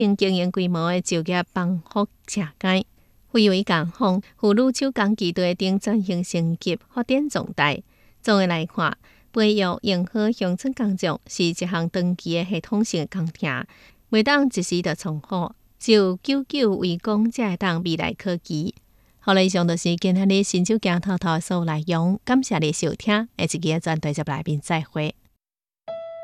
经营规模的就业帮扶车街。非为工坊、妇女手工艺队等转型升级发展壮大。总的来看，培育永和乡村工匠是一项长期的系统性的工程，袂当一时就创好，只有久久为功，才会当未来可期。好了，以上就是今天的新手行透透的所有内容，感谢你收听，下一期的专题节目内面再会。